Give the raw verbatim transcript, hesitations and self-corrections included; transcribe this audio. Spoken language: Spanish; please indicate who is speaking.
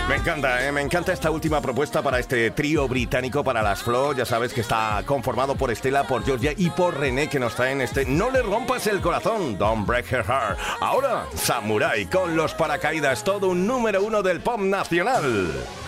Speaker 1: Me encanta, ¿eh? Me encanta esta última propuesta para este trío británico para las Flo. Ya sabes que está conformado por Estela, por Georgia y por René, que nos traen este No le rompas el corazón, Don't Break Her Heart. Ahora, Samurai con los paracaídas, todo un número uno del pop nacional.